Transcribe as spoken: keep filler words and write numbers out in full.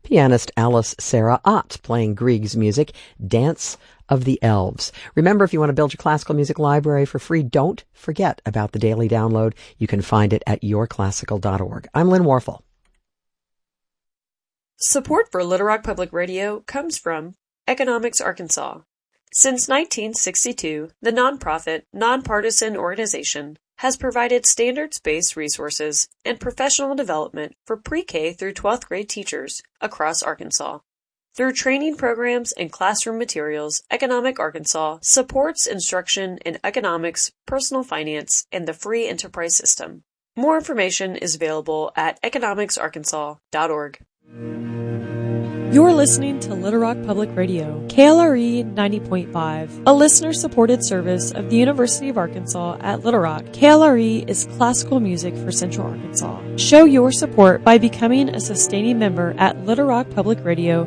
pianist Alice Sarah Ott playing Grieg's music, Dance of the Elves. Remember, if you want to build your classical music library for free, don't forget about the daily download. You can find it at your classical dot org. I'm Lynn Warfel. Support for Little Rock Public Radio comes from Economics Arkansas. Since nineteen sixty-two, the nonprofit, nonpartisan organization has provided standards-based resources and professional development for pre-K through twelfth grade teachers across Arkansas. Through training programs and classroom materials, Economic Arkansas supports instruction in economics, personal finance, and the free enterprise system. More information is available at economics arkansas dot org. You're listening to Little Rock Public Radio, K L R E ninety point five, a listener-supported service of the University of Arkansas at Little Rock. K L R E is classical music for Central Arkansas. Show your support by becoming a sustaining member at little rock public radio